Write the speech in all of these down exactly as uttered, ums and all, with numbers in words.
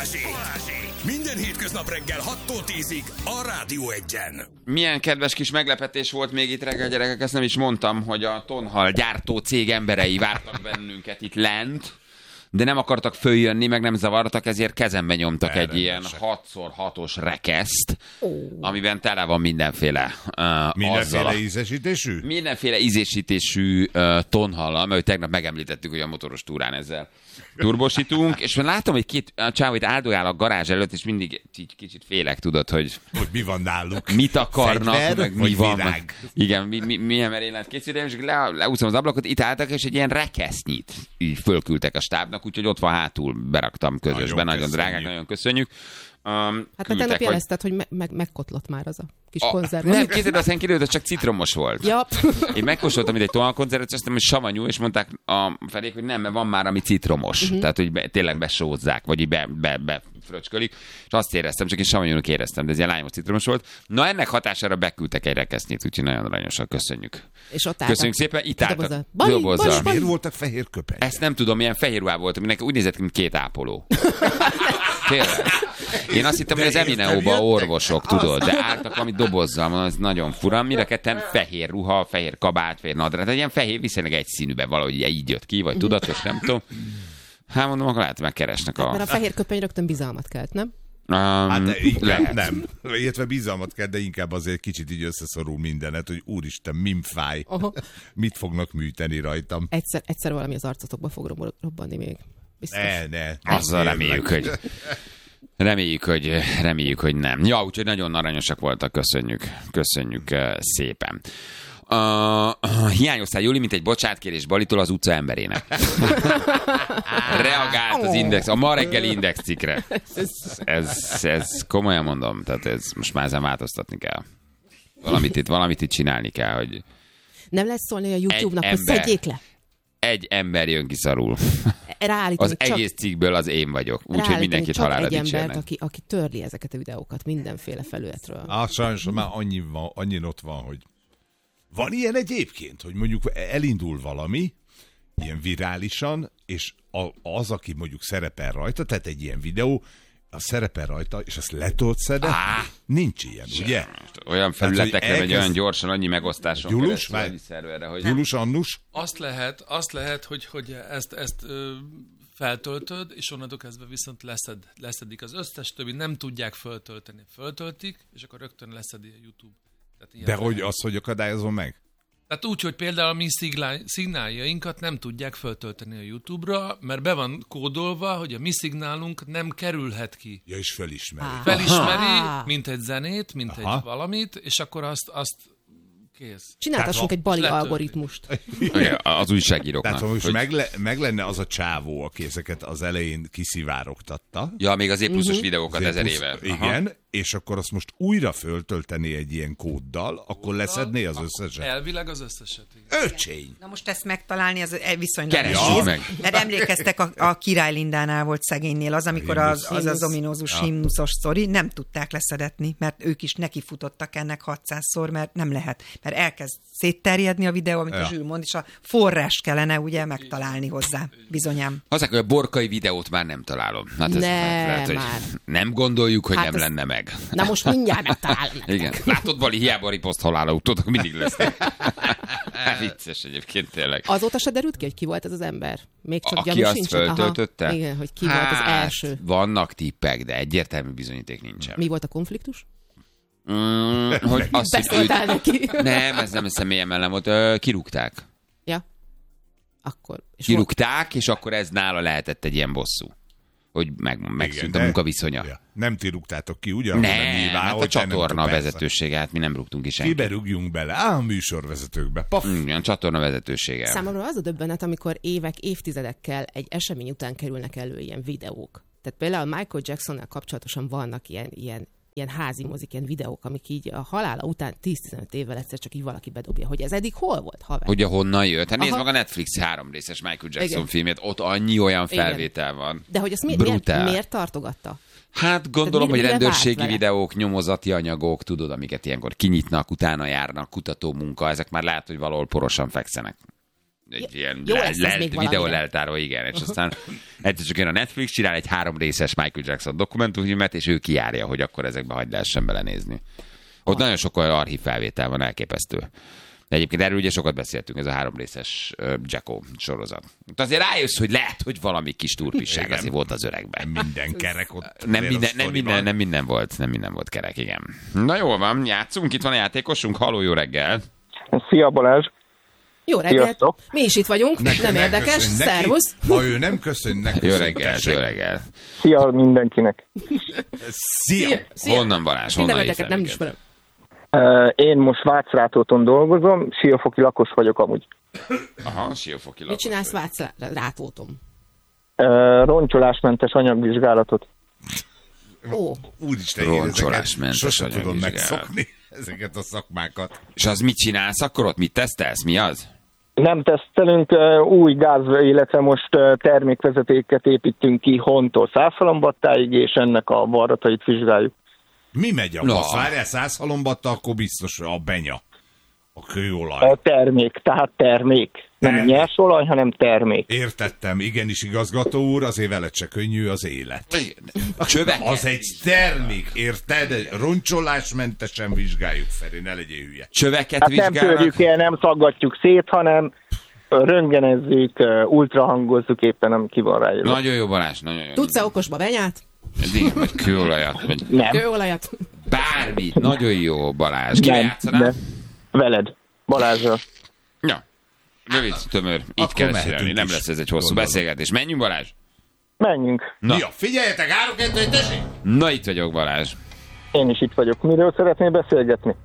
Balázsék! Minden hétköznap reggel hattól tízig a Rádió Egyen. Milyen kedves kis meglepetés volt még itt reggel, gyerekek, ezt nem is mondtam, hogy a tonhal gyártó cég emberei vártak bennünket itt lent, de nem akartak följönni, meg nem zavartak, ezért kezembe nyomtak Erre egy ilyen hat szor hatos rekeszt, oh. amiben tele van mindenféle uh, Mindenféle azzal, ízesítésű? Mindenféle ízesítésű uh, tonhallal, mert tegnap megemlítettük, hogy a motoros túrán ezzel turbosítunk, és már látom, hogy két csávó itt áldogál a garázs előtt, és mindig így kicsit félek, tudod, hogy... Hogy mi van náluk? Mit akarnak, Fegyver, meg mi van. Meg, igen, mi, mi, milyen merénylet készítem, és le, leúszom az ablakot, itt álltak, és egy ilyen rekesznyit így fölküldtek a stábnak, úgyhogy ott van hátul, beraktam közösben, nagyon, nagyon drágák, nagyon köszönjük. Um, hát te tegnap jelezted, hogy me- meg- megkotlott már az a kis a, konzerv. Nem, készített, aztán kiderült, hogy csak citromos volt. Ja. Én megkóstoltam itt egy tonhalkonzervet, és azt mondtam, hogy savanyú, és mondták a felék, hogy nem, mert van már, ami citromos. Uh-huh. Tehát, hogy be, tényleg besózzák, vagy be, be, be fröcskölik, és azt éreztem, csak én savanyúnak éreztem, de ez ilyen lányos citromos volt. Na ennek hatására beküldtek egy rekesznyit, úgyhogy nagyon aranyosan köszönjük. És ott köszönjük szépen, itt álltak. Dobozzal. Miért voltak fehér köpenyek? Ezt nem tudom, milyen fehér ruhá volt, aminek úgy nézett ki, mint két ápoló. Tényleg. Én azt hittem, hogy az Emineóban orvosok, tudod, de álltak valami dobozzal, az nagyon fura. Mire ketten fehér ruha, fehér kabát, fehér nadrág, tehát ilyen fehér viszonylag egyszínűben valahogy így jött ki, vagy tudatos, nem tudom. Hát mondom, akkor lehet, megkeresnek a... Mert a fehér köpeny rögtön bizalmat kelt, nem? Um, hát de lehet. Nem. Illetve bizalmat kell, de inkább azért kicsit így összeszorul mindenet, hogy úristen, mim fáj. Uh-huh. Mit fognak műteni rajtam? Egyszer, egyszer valami az arcotokba fog robbanni még. Biztos. Ne, ne. Azzal reméljük, hogy... Reméljük, hogy, reméljük, hogy nem. Ja, úgyhogy nagyon aranyosak voltak, köszönjük, köszönjük uh, szépen. Uh, uh, hiányoztál, Juli, mint egy bocsátkérés Balitól az utca emberének. Reagált az Index, a ma reggeli Index cikkre. Ez, ez komolyan mondom, tehát ez most már ezen változtatni kell. Valamit itt, valamit itt csinálni kell, hogy... Nem lesz szólni a YouTube-nak, hogy szedjék le. Egy ember jön ki szarul. Az egész cikkből az én vagyok. Úgyhogy mindenkit halálra dicsérnek. Egy embert, aki, aki törli ezeket a videókat mindenféle felületről. Ah, sajnos már annyi van, annyi ott van, hogy van ilyen egyébként, hogy mondjuk elindul valami, ilyen virálisan, és az, aki mondjuk szerepel rajta, tehát egy ilyen videó, a szerepel rajta, és azt letoltszed, nincs ilyen, sem. Ugye? Olyan felületekre, elkezd... vagy olyan gyorsan, annyi megosztáson Gyulus, keresztül, szerverre, hogy... Gyulus, Annus? Azt lehet, azt lehet, hogy, hogy ezt, ezt ö, feltöltöd, és onnantól kezdve viszont leszed, leszedik az összes többi, nem tudják föltölteni. Föltöltik, és akkor rögtön leszedi a YouTube. De hogy az, hogy akadályozom meg? Tehát úgy, hogy például a mi szignáljainkat nem tudják föltölteni a YouTube-ra, mert be van kódolva, hogy a mi szignálunk nem kerülhet ki. Ja, és felismeri. Ah. Felismeri, mint egy zenét, mint Aha. egy valamit, és akkor azt, azt kész. Csináltassunk egy bali letölti. algoritmust. Az újságíróknak. Tehát most hogy... meg, le, meg lenne az a csávó, aki ezeket az elején kiszivárogtatta. Ja, még az E pluszos uh-huh. videókat az ezer plusz, éve. Igen, Aha. és akkor azt most újra föltölteni egy ilyen kóddal, akkor leszedné az összeset. Elvileg az összeset. Öcsény! Na most ezt megtalálni, az viszonylag nehéz. Meg. Mert emlékeztek, a, a Király Lindánál volt szegénynél az, amikor az az, az ominózus ja. himnuszos sztori, nem tudták leszedetni, mert ők is nekifutottak ennek hatszázszor, mert nem lehet. Mert elkezd szétterjedni a videó, amit ja. a Zsül mond, és a forrás kellene ugye megtalálni hozzá, bizonyám. Azok, hogy a Borkai videót már nem találom. Hát ez ne, lehet, hogy már. Nem gondoljuk, hogy hát nem ez... lenne meg. Na most mindjárt megtalálom. Igen. Látod, Bali, hiába riposzt halála utódok, mindig lesznek. Vicces egyébként tényleg. Azóta se derült ki, hogy ki volt ez az ember? Még csak Aki gyanús azt nincs? föltöltötte? Aha, igen, hogy ki hát, volt az első. Vannak tippek, de egyértelmű bizonyíték nincsen. Mi volt a konfliktus? Mm, hogy azt Beszóltál neki? Nem, ez nem személyen mellem volt. Kirúgták. Ja. Akkor. És Kirúgták, volt... és akkor ez nála lehetett egy ilyen bosszú. Hogy meg, megszűnt a munkaviszonya. Ja. Nem ti rúgtátok ki, ugye? Nem, nyilván, hát a csatorna vezetősége, hát mi nem rúgtunk ki senkit. Kibe rúgjunk bele? Á, a műsorvezetőkbe. Paf! Igen, csatorna vezetősége. Számomra az a döbbenet, amikor évek, évtizedekkel egy esemény után kerülnek elő ilyen videók. Tehát például Michael Jacksonnal kapcsolatosan vannak ilyen, ilyen, ilyen házi mozik, ilyen videók, amik így a halála után tíz-tizenöt évvel egyszer csak így valaki bedobja, hogy ez eddig hol volt, haver? Hogy honnan jött? Hát nézd meg a Netflix három részes Michael Jackson Igen. filmét, ott annyi olyan felvétel Igen. van. De hogy azt mi, miért, miért tartogatta? Hát gondolom, hogy rendőrségi videók, nyomozati anyagok, tudod, amiket ilyenkor kinyitnak, utána járnak, kutató munka, ezek már lehet, hogy valahol porosan fekszenek. egy ilyen Jó, le, lesz, le, ez még videó valamire. leltáró, igen, és aztán egyszer csak jön a Netflix, csinál egy három részes Michael Jackson dokumentumfilmet, és ő kijárja, hogy akkor ezekbe hagyd lehessen belenézni. Ott nagyon sok olyan archív felvétel van, elképesztő. De egyébként erről ugye sokat beszéltünk, ez a három részes uh, Jacko sorozat. De azért rájössz, hogy lehet, hogy valami kis turpisság Igen. azért volt az öregben. Minden kerek ott. Nem azért minden, a nem, sztoriban. minden, nem minden volt, nem minden volt kerek, igen. Na jól van, játszunk, itt van a játékosunk, halló, jó reggel. Szia Balázs! Jó reggelt! Sziasztok. Mi is itt vagyunk, Neki nem nem érdekes, köszönj neki. szervusz! Ha ő nem köszön, ne Jó köszön, reggel, tessék. jó reggel. Szia mindenkinek! Szia! Honnan Balázs, honnan Mindeneteket nem hívtál ismerem. Uh, Én most Vácrátóton dolgozom, Siófoki lakos vagyok amúgy. Aha, Siófoki Mit lakos. csinálsz Vác Rátóton? Uh, Roncsolásmentes anyagvizsgálatot. Ó, Úristen, én ezeket Roncsolásmentes sosem tudom anyagvizsgálat. megszokni, ezeket a szakmákat. És az mit csinálsz akkor ott? Mit tesztelsz? Mi az? Nem tesztelünk, uh, új gáz, illetve most uh, termékvezetéket építünk ki Hontól Százhalombattáig, és ennek a varratait vizsgáljuk. Mi megy a Na. basz? Várjál, száz halombatta, akkor biztos a benya. A kőolaj. A termék, tehát termék. Nem Termék. nyers olaj, hanem termék. Értettem, igenis igazgató úr, azért veled se könnyű az élet. A csövek? Az egy termék, érted? Roncsolásmentesen vizsgáljuk fel, ne legyél hülye. Csöveket Hát nem vizsgálnak? törjük el, nem szaggatjuk szét, hanem röntgenezzük, uh, ultrahangozzuk, éppen nem ki van ráírva. Nagyon jó, Balázs, nagyon jó. tudsz-e okosba benyát? Igen, vagy kőolajat, vagy Nem. Kőolajat? bármit. Nagyon jó, Balázs. Ki Nem, játszanál? nem. Veled, Balázsra. Ja. Rövid, tömör. Így Akkor kell mehetünk csinálni. Nem is. lesz ez egy hosszú Gondolom. beszélgetés. Menjünk, Balázs? Menjünk. Na. Ja, figyeljetek, három, kettő, egy, tessék! Na, itt vagyok, Balázs. Én is itt vagyok. Miről szeretnél beszélgetni?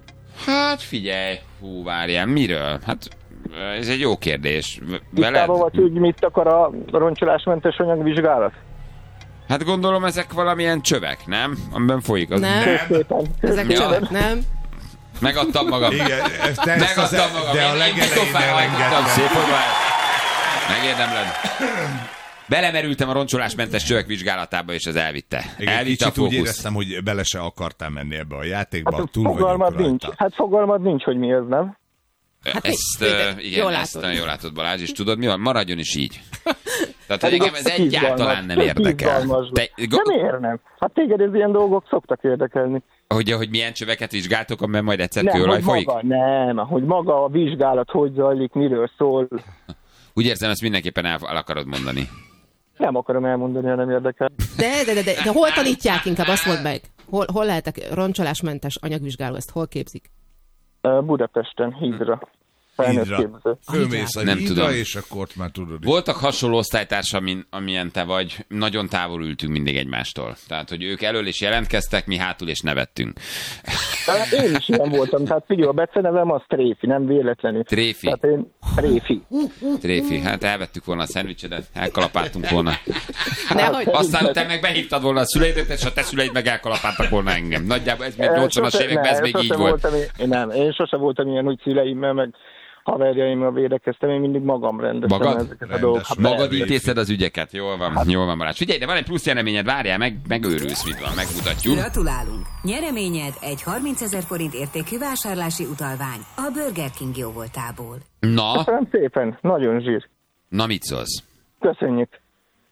Hát figyelj, hú, várjál, miről? Hát ez egy jó kérdés. V- Veled? Tisztában vagy, hogy mit akar a roncsolásmentes anyagvizsgálat? Hát gondolom ezek valamilyen csövek, nem? Amiben folyik az. Nem. Kösz szépen. Ezek Ja. csövek, nem? Megadtam magam. Igen, ezt te ezt az, Megadtam magam. de a Én- én legelején bitofán hajtottam. elengedtem. Szép vagy, Balázs. Megérdemled. Belemerültem a roncsolásmentes csövek vizsgálatába, és ez elvitte. Igen, Elvitte a kicsit úgy fókusz. éreztem, hogy bele se akartál menni ebbe a játékba, Hát túl vagyunk fogalmad nincs. rajta. Hát fogalmad nincs, hogy mi ez, nem? Hát Ezt, mi- uh, mi- igen, jól ezt látod. nagyon jól látod, Balázs, és tudod mi van? Maradjon is így. Tehát, hogy Pedig engem ez ez egyáltalán nem izgalmas, érdekel. izgalmas. Te, De go- miért nem? Hát téged ez ilyen dolgok szoktak érdekelni. hogy, hogy milyen csöveket vizsgáltok, amiben majd egyszer Nem, kőolaj hogy folyik? maga, nem, hogy maga a vizsgálat hogy zajlik, miről szól. Úgy érzem, ezt mindenképpen el, el akarod mondani. Nem akarom elmondani, ha nem érdekel. De, de, de, de, de hol tanítják inkább, azt mondd meg. Hol, hol lehetek roncsolásmentes anyagvizsgáló, ezt hol képzik? Uh, Budapesten, Hídra. Felnőtt Hídra. képző. Fölmész a Nem hídra, tudom. és akkor ott már tudod. Voltak hasonló osztálytársak, amin, amilyen te vagy, nagyon távol ültünk mindig egymástól. Tehát, hogy ők elől is jelentkeztek, mi hátul is nevettünk. Hát én is ilyen voltam, tehát figyelj, a becenevem az Tréfi, nem véletlenül. Tréfi. Tehát én Tréfi. Tréfi, hát elvettük volna a szendvicsedet, elkalapáltunk volna. Nehogy. Aztán utána meg behívtad volna a szüleidet, és a te szüleid meg elkalapáltak volna engem. Nagyjából ez még Eh, nyolcvanas sose- években ez ne, még sose így volt. voltam Én, nem, én sose voltam ilyen, hogy szüleimmel, meg haverjaimmal védekeztem, én mindig magam rendeztem Magad? ezeket a Rendes. dolgokat. Hát Magad persze. intézed az ügyeket. Jól van, jól van, Balázs. Figyelj, de van egy plusz jeleményed, várjál, meg, megőrülsz, mit van, megmutatjuk. Gratulálunk! Nyereményed egy harmincezer forint értékű vásárlási utalvány a Burger King jóvoltából. Na, Köszönöm szépen, nagyon zsír. na mit szólsz? Köszönjük.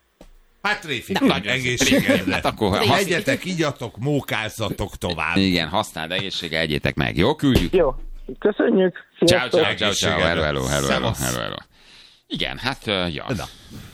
Hát Tréfi, Nagyon egészségedre. Hát akkor Ha hasz... egyetek, igyatok, mókázzatok tovább. Igen, használd egészséggel, egyétek meg. Jó, küldjük. Jó, köszönjük. Ciao, Sziasztok. ciao, ciao, ciao. Egészségedre. Hello, hello, hello, hello, Szevasz. hello, hello. Igen, hát, uh, ja. Na.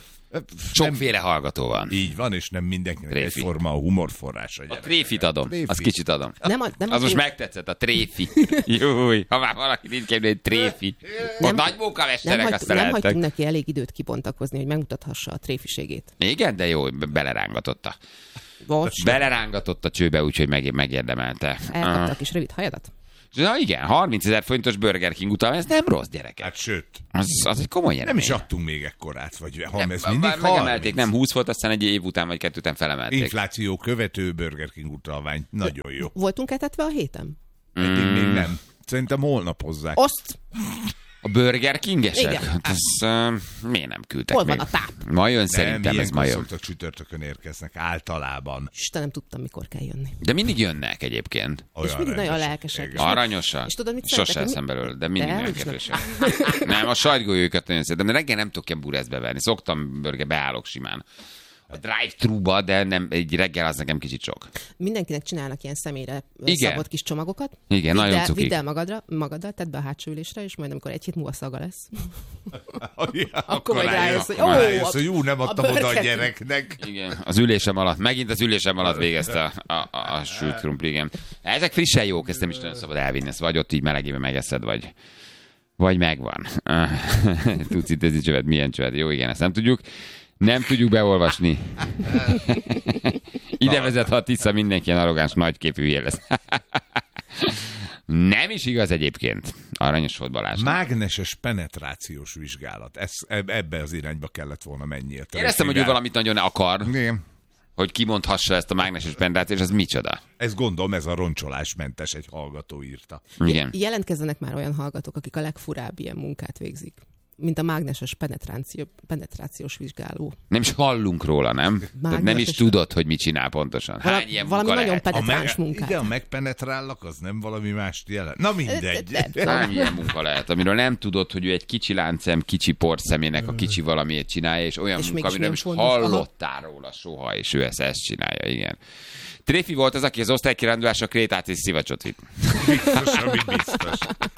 Sokféle hallgató van. Így van, és nem mindenkinek Tréfi. egyforma a humorforrása. A tréfit adom, Tréfi. azt kicsit adom. Nem a, nem Az a most tré- megtetszett, a tréfi. Júj, ha már valaki nincs képni, hogy tréfi. Ott Nem- nagy nem, munkamesterek, hagy, azt nem feleltek. hagytunk neki elég időt kibontakozni, hogy megmutathassa a tréfiségét. Igen, de jó, be- belerángatott. Bocs, Belerángatott a csőbe, úgyhogy meg, megérdemelte. elkapta a Ah. kis rövid hajadat. Na igen, harmincezer forintos Burger King utalvány, ez nem rossz, gyerekek. Hát sőt, Az, az egy komoly nem jelenmény. is adtunk még ekkorát, vagy ha Nem, ez bár mindig megemelték, harminc. nem húsz volt, aztán egy év után vagy kettő után felemelték. Infláció követő Burger King utalvány. Nagyon jó. Voltunk etetve a héten? Eddig még nem. Szerintem holnap hozzák. Azt! A Burger King-esek? Igen. Hát ez, uh, miért nem küldtek Hol még? van a táp? Ma jön Nem, szerintem, ez ma ilyenkor jön. szoktak csütörtökön érkeznek, általában. Istenem, tudtam, mikor kell jönni. De mindig jönnek egyébként. Olyan és mindig nagyon rendesek. lelkesek. Igen. Aranyosak. És tudod, mit Sose szeretek, eszem mi- belőle, de mindig De, nagyon hogy is kedvesek. Nem, a sajtgolyókat nagyon szeretem, de reggel nem tudok ilyen bureszbe venni. Szoktam burger, beállok simán. A drive-thru-ba, de nem, egy reggel az nekem kicsit sok. Mindenkinek csinálnak ilyen személyre Igen. szabott kis csomagokat. Igen, vidd nagyon el, cukik. Vidd el magadra, magaddal, tedd be a hátsó ülésre, és majd amikor egy hét múlva szaga lesz. Ja, Akkor majd rájössz, hogy akkor ó, rájössz, a- hogy ú, nem a adtam oda a Burger- gyereknek. Igen, az ülésem alatt, megint az ülésem alatt végezte a, a, a, a sült krumpli, igen. Ezek frissen jók, ezt nem is nagyon szabad elvinni, ezt vagy ott így melegében megeszed, vagy, vagy megvan. Tudsz itt ez csövet, milyen csövet? Jó, igen, ezt nem tudjuk. Nem tudjuk beolvasni. Ide vezet, ha Tisza mindenki ilyen arrogáns, nagyképű hülye lesz. Nem is igaz egyébként. Aranyos volt Balázs. Mágneses penetrációs vizsgálat. Ez, eb- ebbe az irányba kellett volna mennyire. Éreztem, hogy ő valamit nagyon akar, Igen. hogy kimondhassa ezt a mágneses penetrációt, és az micsoda. Ezt gondolom, ez a roncsolásmentes, egy hallgató írta. Igen. Jelentkezzenek már olyan hallgatók, akik a legfurább ilyen munkát végzik, mint a mágneses penetráció, penetrációs vizsgáló. Nem is hallunk róla, nem? Tehát nem is tudod, hogy mit csinál pontosan. Vala, Hány ilyen valami munka nagyon lehet? penetráns munkát. Igen, megpenetrállak, az nem valami mást jelent. Na mindegy. Nem tudom. Hány ilyen munka lehet, amiről nem tudod, hogy ő egy kicsi láncem, kicsi porszemének a kicsi valamiért csinálja, és olyan És munka, mégis amiről nem is milyen fontos. hallottál róla soha, és ő ezt, ezt csinálja, igen. Tréfi volt az, aki az osztálykirándulásra krétát és szivacsot vitt. Biztos, ami biztos.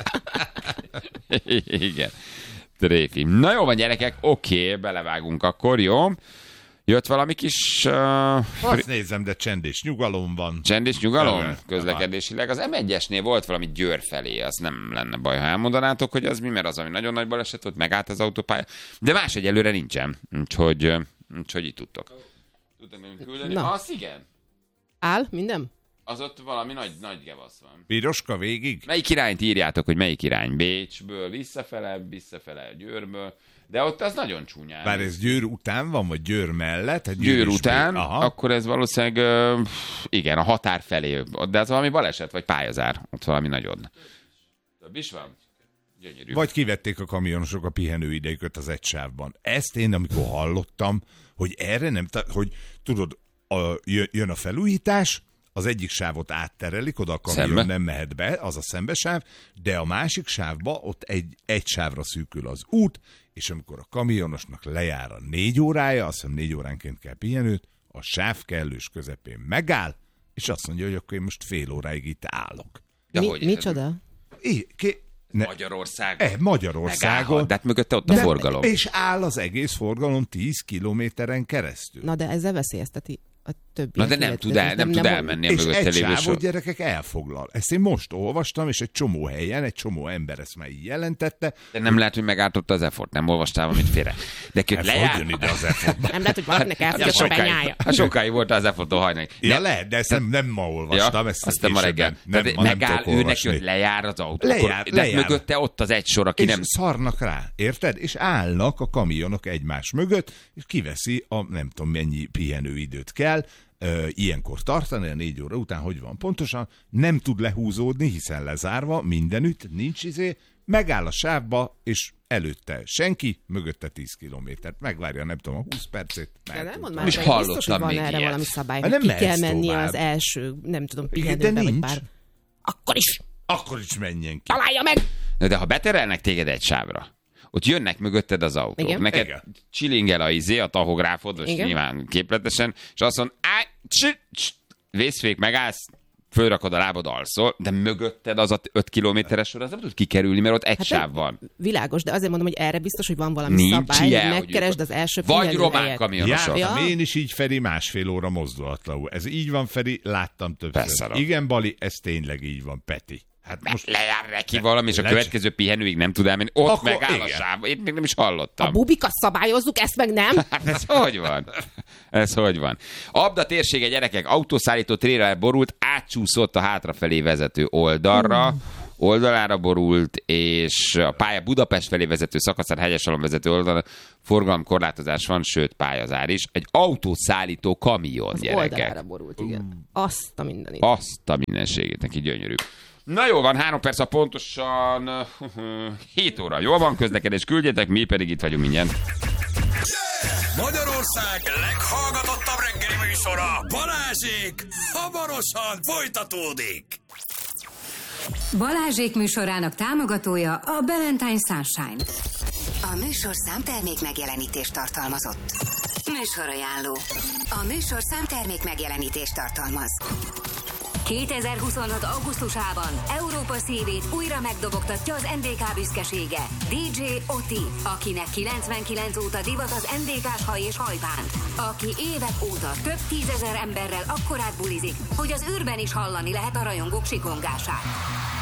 Igen. Tréfi. Na jó van, gyerekek, oké, belevágunk akkor, jó? Jött valami kis uh, Azt nézem, de csend és nyugalom van. csend és nyugalom Igen. közlekedésileg. Az em egyesnél volt valami Győr felé, az nem lenne baj, ha elmondanátok, hogy az mi, mert az, ami nagyon nagy baleset volt, megállt az autópálya. De más egyelőre nincsen, úgyhogy, ö, úgyhogy itt tudtok. Tudtam én küldeni? Na. Az igen. Áll minden? Az ott valami nagy, nagy gevasz van. Piroska végig? Melyik irányt írjátok, hogy melyik irány? Bécsből visszafele, visszafele Győrből. De ott az nagyon csúnyán. Bár ez Győr után van, vagy Győr mellett? Hát Győr is után, még- Aha. akkor ez valószínűleg, ö, igen, a határ felé. De ez valami baleset, vagy pályazár. Ott valami nagyon. Több is van? Gyönyörű. Vagy kivették a kamionosok a pihenőidejüket az egy sávban. Ezt én, amikor hallottam, hogy erre nem, ta- hogy tudod, a, jön- jön a felújítás, az egyik sávot átterelik, oda a kamion Szembe? nem mehet be, az a szembesáv, de a másik sávba ott egy, egy sávra szűkül az út, és amikor a kamionosnak lejár a négy órája, azt hiszem négy óránként kell pihenőt, a sáv kellős közepén megáll, és azt mondja, hogy akkor én most fél óráig itt állok. De Mi, hogy? micsoda? É, ké, ne, Magyarország. e, Magyarországon. Megállhat, de hát mögötte ott a Nem, forgalom. És áll az egész forgalom tíz kilométeren keresztül. Na de ezzel veszélyezteti a többi. Na de nem tud, el, nem tud elmenni a És mögötte egy lévő sávot sor. gyerekek elfoglal. Ezt én most olvastam, és egy csomó helyen, egy csomó ember ezt már így jelentette. De nem lehet, hogy megártotta az effort, nem olvastál valamit félre. De ki El lejár... fog jönni ide az effort. Nem lehet, hogy valakinek Hát elfogyott a sokáig, benyája. hát sokáig volt az efforttól hajnali. Ja, lehet, de ezt nem, nem ma olvastam. Ja, ezt aztán ma később reggel. Nem, Tehát ma nem megáll tudok ő neki, olvasni. hogy lejár az autó. Lejár, akkor, de lejár. mögötte ott az egy sor, aki És nem... szarnak rá, érted? És állnak a kamionok egymás mögött, és kiveszi a nem tudom mennyi pihenőidőt kell, ö, ilyenkor tartani, a négy óra után, hogy van pontosan, nem tud lehúzódni, hiszen lezárva, mindenütt, nincs izé, megáll a sávba, és előtte senki, mögötte tíz kilométert. Megvárja, nem tudom, a húsz percet. De mehet nem utána. mondd már, is hogy hallottam biztos, hogy van még erre ilyet. valami szabály, Hát hogy nem ki kell mehetsz menni tovább. az első, nem tudom, Igen, pihenőbe, de vagy nincs. bár... Akkor is Akkor is menjen ki. találja meg! Na, de ha beterelnek téged egy sávra, ott jönnek mögötted az autók. Igen. Neked Igen. csilingel a izé, a tahográfod, most Igen. nyilván képletesen, és azt mondod, áj, cs, cs, vészfék, megállsz, fölrakod a lábad, alszol, de mögötted az a öt kilométeres sor, az nem tud kikerülni, mert ott egy Hát sáv nem- van. Világos, de azért mondom, hogy erre biztos, hogy van valami Nincs szabály, ilyen, hogy hogy megkeresd ők- az első Vagy pihenőhelyet. román kamionosok. Jártam Ja. én is így, Feri, másfél óra mozdulatlanul. Ez így van, Feri, láttam többször. Persze, Rob. Igen, Bali, ez tényleg így van, Peti. Hát Most most lejár neki valami, és a Lecs- következő pihenőig nem tud elmenni. Ott Akkor megáll a igen. sáv. Én még nem is A hallottam. bubikat szabályozzuk, ezt meg nem? Hát ez hogy van? Ez hogy van? Abda térsége, gyerekek, autószállító trailer borult, átcsúszott a hátrafelé vezető oldalra, oldalára borult, és a pálya Budapest felé vezető szakaszán, Hegyesalon vezető oldalon forgalomkorlátozás van, sőt pályazár is. Egy autószállító kamion, Az gyerekek. oldalára borult, igen. Azt a mindenit. Azt a mindenségét, neki gyönyörű. Na jó van, három perc a pontosan hét óra. Jól van, közlekedés küldjetek, mi pedig itt vagyunk mindjárt. Magyarország leghallgatottabb reggeli műsora, Balázsék, hamarosan folytatódik. Balázsék műsorának támogatója a Valentine Sunshine. A műsorszám termék megjelenítést tartalmazott. Műsorajánló. A műsorszám termék megjelenítést tartalmaz. kétezer-huszonhat. augusztusában Európa szívét újra megdobogtatja az en dé ká büszkesége, dé dzsé Oti, akinek kilencvenkilenc óta divat az en dé ká-s haj és hajbánt, aki évek óta több tízezer emberrel akkorát bulizik, hogy az űrben is hallani lehet a rajongók sikongását.